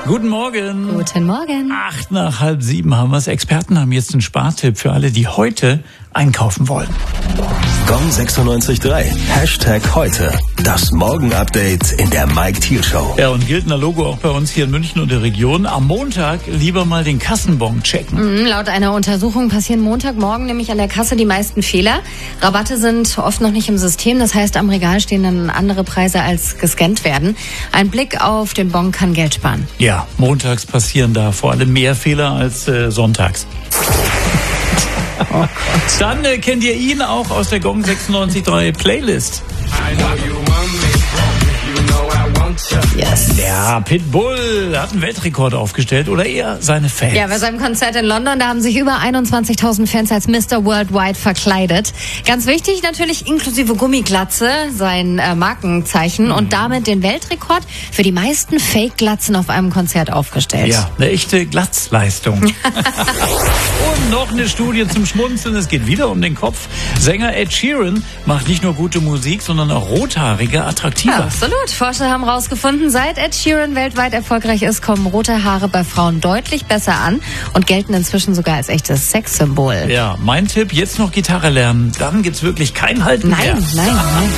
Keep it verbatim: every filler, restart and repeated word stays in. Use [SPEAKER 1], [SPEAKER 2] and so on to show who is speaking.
[SPEAKER 1] Guten Morgen.
[SPEAKER 2] Guten Morgen.
[SPEAKER 1] Acht nach halb sieben haben wir es. Experten haben jetzt einen Spartipp für alle, die heute einkaufen wollen.
[SPEAKER 3] Gong sechsundneunzig Komma drei. Hashtag heute. Das Morgen-Update in der Mike Thiel Show.
[SPEAKER 1] Ja, und gilt ein Logo auch bei uns hier in München und der Region. Am Montag lieber mal den Kassenbon checken.
[SPEAKER 2] Mhm, laut einer Untersuchung passieren Montagmorgen nämlich an der Kasse die meisten Fehler. Rabatte sind oft noch nicht im System. Das heißt, am Regal stehen dann andere Preise, als gescannt werden. Ein Blick auf den Bon kann Geld sparen.
[SPEAKER 1] Ja, montags passieren da vor allem mehr Fehler als äh, sonntags. Oh Gott. Dann äh, kennt ihr ihn auch aus der Gong sechsundneunzig Komma drei Playlist.
[SPEAKER 2] Yes.
[SPEAKER 1] Ja, Pitbull hat einen Weltrekord aufgestellt oder eher seine Fans.
[SPEAKER 2] Ja, bei seinem Konzert in London, da haben sich über einundzwanzigtausend Fans als Mister Worldwide verkleidet. Ganz wichtig natürlich inklusive Gummiglatze, sein äh, Markenzeichen, mhm. und damit den Weltrekord für die meisten Fake-Glatzen auf einem Konzert aufgestellt.
[SPEAKER 1] Ja, eine echte Glatzleistung. Und noch eine Studie zum Schmunzeln. Es geht wieder um den Kopf. Sänger Ed Sheeran macht nicht nur gute Musik, sondern auch Rothaarige attraktiver.
[SPEAKER 2] Ja, absolut. Forscher haben herausgefunden, seit Ed Sheeran weltweit erfolgreich ist, kommen rote Haare bei Frauen deutlich besser an und gelten inzwischen sogar als echtes Sexsymbol.
[SPEAKER 1] Ja, mein Tipp, jetzt noch Gitarre lernen, dann gibt's wirklich kein Halten mehr.
[SPEAKER 2] Nein, nein, nein.